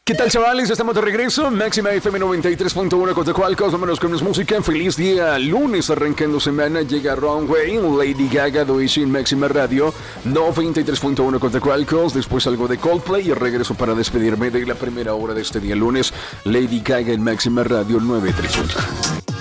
¿Qué tal, chavales? Estamos de regreso. Máxima FM 93.1 Cotacualcos. Vámonos con más música. Feliz día. Lunes arrancando semana. Llega Runway, Lady Gaga, Doisy en Máxima Radio 93.1 Cotacualcos. Después algo de Coldplay y regreso para despedirme de la primera hora de este día lunes. Lady Gaga en Máxima Radio 931.